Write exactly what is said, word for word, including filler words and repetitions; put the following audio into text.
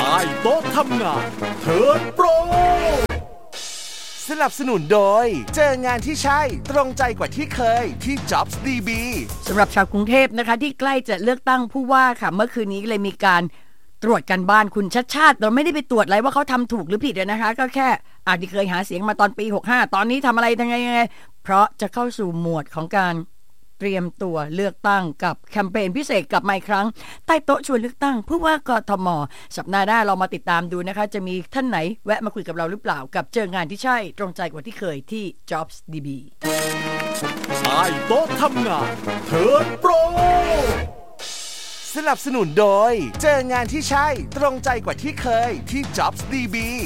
ต้โต๊ะทำงานเทิร์นโปรสนับสนุนโดยเจองานที่ใช่ตรงใจกว่าที่เคยที่ Jobs ดี บีสำหรับชาวกรุงเทพนะคะที่ใกล้จะเลือกตั้งผู้ว่าค่ะเมื่อคืนนี้เลยมีการตรวจกันบ้านคุณชัดชาติเราไม่ได้ไปตรวจอะไรว่าเขาทำถูกหรือผิดนะคะก็แค่อาจจะเคยหาเสียงมาตอนปีหกสิบห้าตอนนี้ทำอะไรยังไงยังไงเพราะจะเข้าสู่หมวดของการเตรียมตัวเลือกตั้งกับแคมเปญพิเศษกับมาอีกครั้งใต้โต๊ะชวนเลือกตั้งผู้ว่ากทมสัปดาห์หน้าเรามาติดตามดูนะคะจะมีท่านไหนแวะมาคุยกับเราหรือเปล่ากับเจองานที่ใช่ตรงใจกว่าที่เคยที่ Jobs ดี บีใต้โต๊ะทำงานเทิร์นโปรสนับสนุนโดยเจองานที่ใช่ตรงใจกว่าที่เคยที่ Jobs ดี บี